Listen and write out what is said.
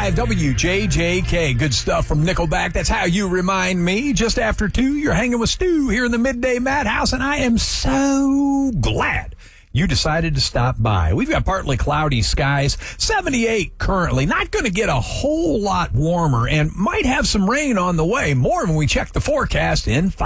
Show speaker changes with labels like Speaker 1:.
Speaker 1: 101.5 WJJK. Good stuff from Nickelback. That's How You Remind Me. Just after 2, you're hanging with Stu here in the Midday Madhouse, and I am so glad you decided to stop by. We've got partly cloudy skies, 78 currently. Not going to get a whole lot warmer and might have some rain on the way. More when we check the forecast in 5.